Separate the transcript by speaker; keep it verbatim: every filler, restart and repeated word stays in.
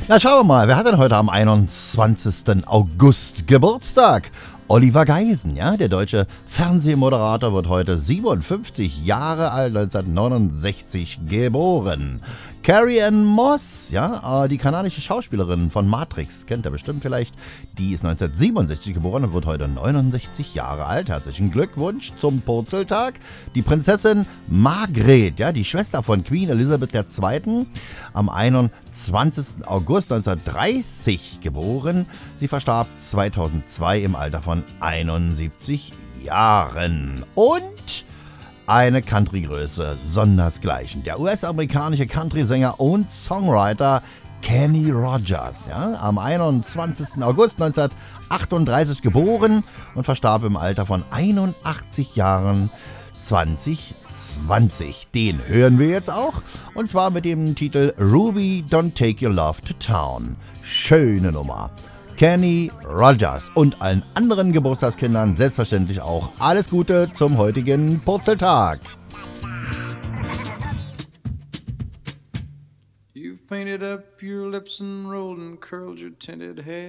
Speaker 1: Na, schauen wir mal, wer hat denn heute am einundzwanzigsten August Geburtstag? Oliver Geisen, ja, der deutsche Fernsehmoderator, wird heute siebenundfünfzig Jahre alt, neunzehnhundertneunundsechzig geboren. Carrie-Anne Moss, ja, äh, die kanadische Schauspielerin von Matrix, kennt ihr bestimmt vielleicht, die ist neunzehnhundertsiebenundsechzig geboren und wird heute neunundsechzig Jahre alt. Herzlichen Glückwunsch zum Purzeltag. Die Prinzessin Margret, ja, die Schwester von Queen Elizabeth der Zweite, am einundzwanzigsten August neunzehnhundertdreißig geboren. Sie verstarb zweitausendzwei im Alter von einundsiebzig Jahren. Und eine Country-Größe, sondersgleichen. Der U S-amerikanische Country-Sänger und Songwriter Kenny Rogers, ja, am einundzwanzigsten August neunzehnhundertachtunddreißig geboren und verstarb im Alter von einundachtzig Jahren zwanzig zwanzig. Den hören wir jetzt auch, und zwar mit dem Titel Ruby, Don't Take Your Love to Town. Schöne Nummer. Kenny Rogers und allen anderen Geburtstagskindern selbstverständlich auch alles Gute zum heutigen Purzeltag.
Speaker 2: You've painted up your lips and rolled and curled your tinted hair.